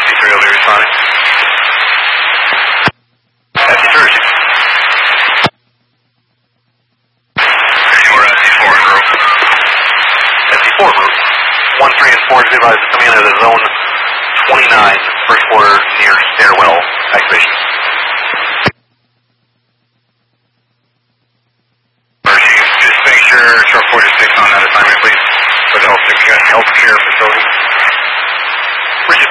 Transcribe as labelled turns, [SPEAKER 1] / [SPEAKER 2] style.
[SPEAKER 1] SC3 will be responding. SC3 received. We're SC4 en route. SC4 en route. 1, 3, and 4 is advised to come in at a zone 29, first quarter near stairwell activation. Just make sure Sharp 46 on that assignment, please, for the healthcare facility.